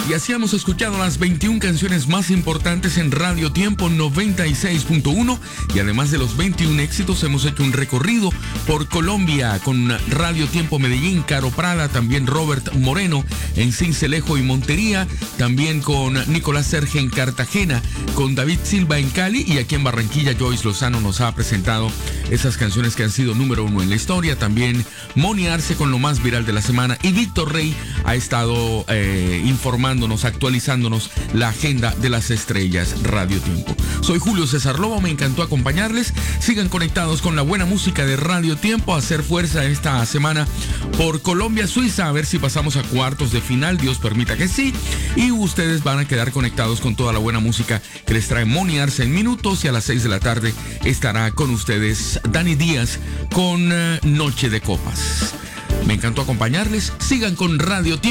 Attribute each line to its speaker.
Speaker 1: Y así hemos escuchado las 21 canciones más importantes en Radio Tiempo 96.1 y además de los 21 éxitos hemos hecho un recorrido por Colombia con Radio Tiempo Medellín, Caro Prada, también Robert Moreno en Sincelejo y Montería, también con Nicolás Serge en Cartagena, con David Silva en Cali y aquí en Barranquilla Joyce Lozano nos ha presentado esas canciones que han sido número 1 en la historia, también Moni Arce con lo más viral de la semana y Víctor Rey ha estado informándonos, actualizándonos la agenda de las estrellas Radio Tiempo. Soy Julio César Lobo, me encantó acompañarles. Sigan conectados con la buena música de Radio Tiempo, a hacer fuerza esta semana por Colombia-Suiza, a ver si pasamos a cuartos de final, Dios permita que sí. Y ustedes van a quedar conectados con toda la buena música que les trae Moni Arce en minutos y a las 6 de la tarde estará con ustedes Dani Díaz con Noche de Copas. Me encantó acompañarles. Sigan con Radio Tiempo.